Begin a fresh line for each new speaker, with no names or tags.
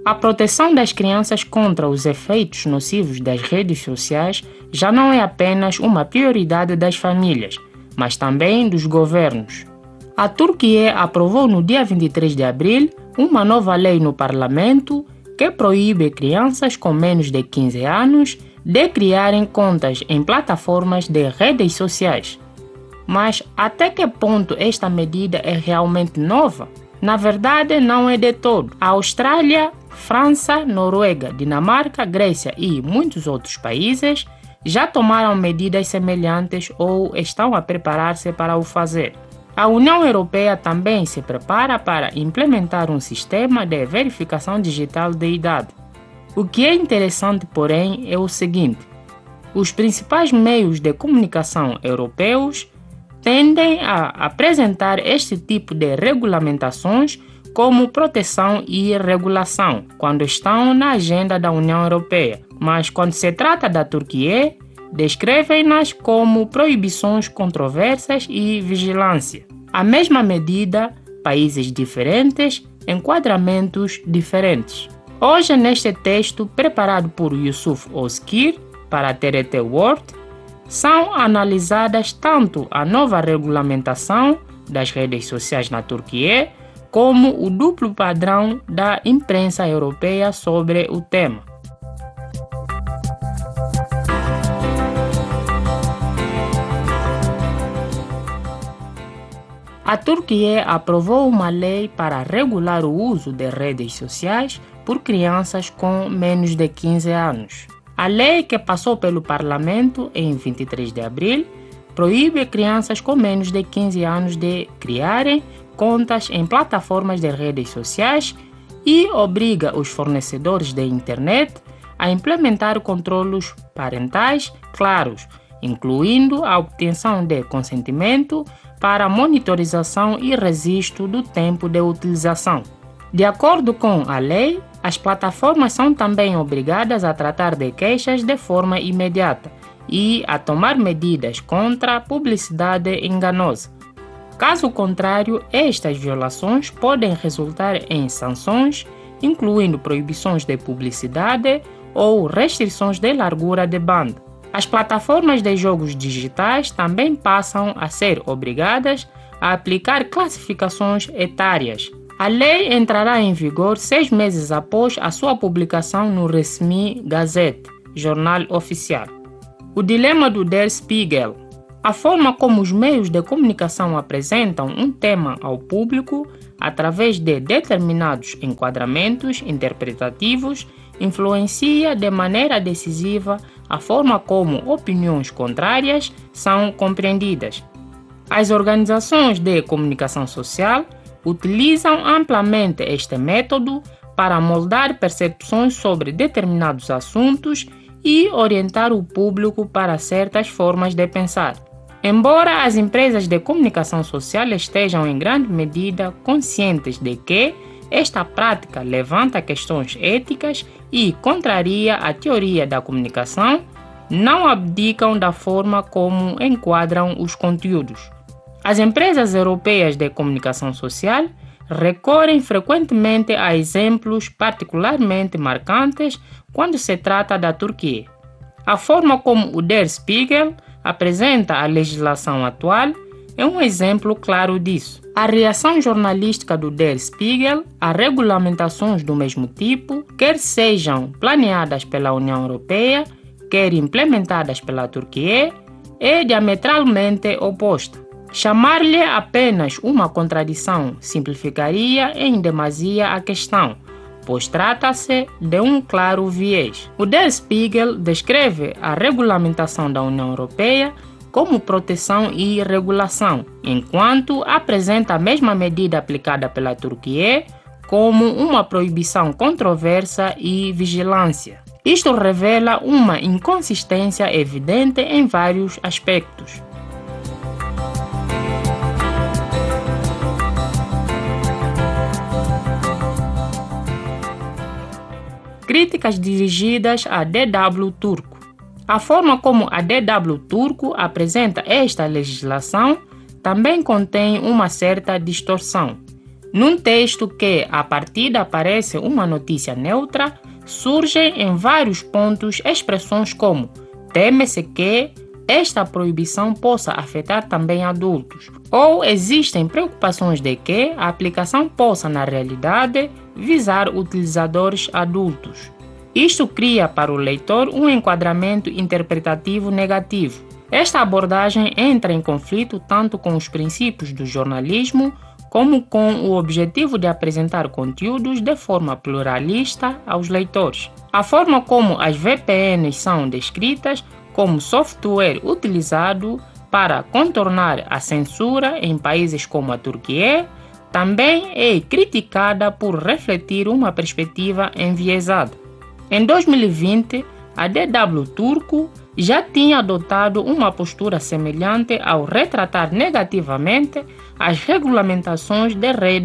A proteção das crianças contra os efeitos nocivos das redes sociais já não é apenas uma prioridade das famílias, mas também dos governos. A Turquia aprovou no dia 23 de abril uma nova lei no parlamento que proíbe crianças com menos de 15 anos de criarem contas em plataformas de redes sociais. Mas até que ponto esta medida é realmente nova? Na verdade, não é de todo. A Austrália, França, Noruega, Dinamarca, Grécia e muitos outros países já tomaram medidas semelhantes ou estão a preparar-se para o fazer. A União Europeia também se prepara para implementar um sistema de verificação digital de idade. O que é interessante, porém, é o seguinte: os principais meios de comunicação europeus tendem a apresentar este tipo de regulamentações como proteção e regulação quando estão na agenda da União Europeia, mas quando se trata da Turquia, descrevem-nas como proibições controversas e vigilância. A mesma medida, países diferentes, enquadramentos diferentes. Hoje, neste texto preparado por Yusuf Özkir para a TRT World, são analisadas tanto a nova regulamentação das redes sociais na Turquia, como o duplo padrão da imprensa europeia sobre o tema. A Turquia aprovou uma lei para regular o uso de redes sociais por crianças com menos de 15 anos. A lei, que passou pelo parlamento em 23 de abril, proíbe crianças com menos de 15 anos de criarem contas em plataformas de redes sociais e obriga os fornecedores de internet a implementar controlos parentais claros, incluindo a obtenção de consentimento para monitorização e registro do tempo de utilização. De acordo com a lei, as plataformas são também obrigadas a tratar de queixas de forma imediata e a tomar medidas contra a publicidade enganosa. Caso contrário, estas violações podem resultar em sanções, incluindo proibições de publicidade ou restrições de largura de banda. As plataformas de jogos digitais também passam a ser obrigadas a aplicar classificações etárias. A lei entrará em vigor 6 meses após a sua publicação no Resmi Gazete, jornal oficial. O dilema do Der Spiegel. A forma como os meios de comunicação apresentam um tema ao público através de determinados enquadramentos interpretativos influencia de maneira decisiva a forma como opiniões contrárias são compreendidas. As organizações de comunicação social utilizam amplamente este método para moldar percepções sobre determinados assuntos e orientar o público para certas formas de pensar. Embora as empresas de comunicação social estejam em grande medida conscientes de que esta prática levanta questões éticas e contraria a teoria da comunicação, não abdicam da forma como enquadram os conteúdos. As empresas europeias de comunicação social recorrem frequentemente a exemplos particularmente marcantes quando se trata da Turquia. A forma como o Der Spiegel apresenta a legislação atual é um exemplo claro disso. A reação jornalística do Der Spiegel a regulamentações do mesmo tipo, quer sejam planeadas pela União Europeia, quer implementadas pela Turquia, é diametralmente oposta. Chamar-lhe apenas uma contradição simplificaria em demasia a questão, pois trata-se de um claro viés. O Der Spiegel descreve a regulamentação da União Europeia como proteção e regulação, enquanto apresenta a mesma medida aplicada pela Turquia como uma proibição controversa e vigilância. Isto revela uma inconsistência evidente em vários aspectos. Críticas dirigidas a DW Turco. A forma como a DW Turco apresenta esta legislação também contém uma certa distorção. Num texto que, a partida, parece uma notícia neutra, surgem em vários pontos expressões como teme-se que esta proibição possa afetar também adultos, ou existem preocupações de que a aplicação possa, na realidade, visar utilizadores adultos. Isto cria para o leitor um enquadramento interpretativo negativo. Esta abordagem entra em conflito tanto com os princípios do jornalismo como com o objetivo de apresentar conteúdos de forma pluralista aos leitores. A forma como as VPNs são descritas como software utilizado para contornar a censura em países como a Turquia também é criticada por refletir uma perspectiva enviesada. Em 2020, a DW Turco já tinha adotado uma postura semelhante ao retratar negativamente as regulamentações de redes